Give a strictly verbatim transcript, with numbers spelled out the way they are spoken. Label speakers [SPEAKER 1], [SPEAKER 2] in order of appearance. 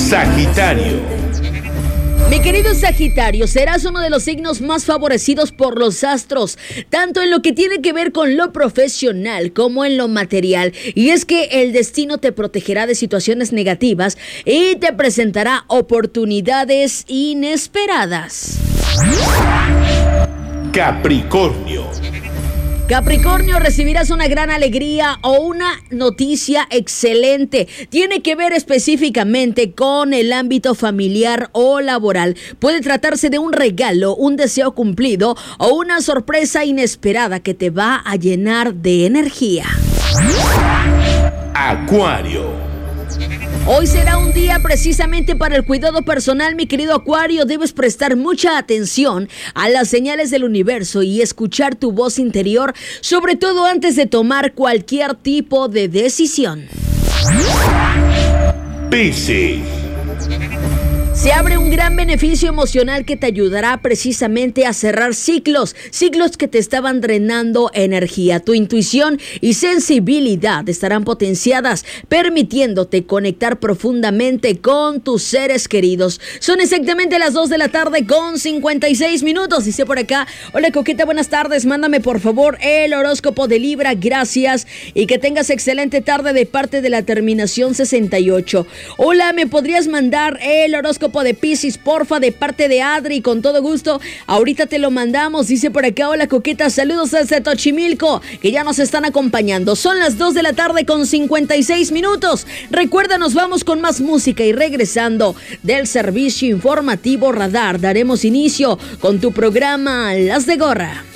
[SPEAKER 1] Sagitario.
[SPEAKER 2] Mi querido Sagitario, serás uno de los signos más favorecidos por los astros, tanto en lo que tiene que ver con lo profesional como en lo material. Y es que el destino te protegerá de situaciones negativas y te presentará oportunidades inesperadas.
[SPEAKER 1] Capricornio.
[SPEAKER 2] Capricornio, recibirás una gran alegría o una noticia excelente. Tiene que ver específicamente con el ámbito familiar o laboral. Puede tratarse de un regalo, un deseo cumplido o una sorpresa inesperada que te va a llenar de energía.
[SPEAKER 1] Acuario.
[SPEAKER 2] Hoy será un día precisamente para el cuidado personal, mi querido Acuario. Debes prestar mucha atención a las señales del universo y escuchar tu voz interior, sobre todo antes de tomar cualquier tipo de decisión.
[SPEAKER 1] Piscis.
[SPEAKER 2] Se abre un gran beneficio emocional que te ayudará precisamente a cerrar ciclos, ciclos que te estaban drenando energía. Tu intuición y sensibilidad estarán potenciadas, permitiéndote conectar profundamente con tus seres queridos. Son exactamente las dos de la tarde con cincuenta y seis minutos. Dice por acá, hola Coqueta, buenas tardes. Mándame por favor el horóscopo de Libra, gracias. Y que tengas excelente tarde de parte de la terminación sesenta y ocho. Hola, ¿me podrías mandar el horóscopo de Piscis, porfa, de parte de Adri? Con todo gusto, ahorita te lo mandamos. Dice por acá, hola Coqueta, saludos desde Xochimilco, que ya nos están acompañando. Son las dos de la tarde con cincuenta y seis minutos. Recuerda, nos vamos con más música y regresando del servicio informativo Radar, daremos inicio con tu programa Las de Gorra.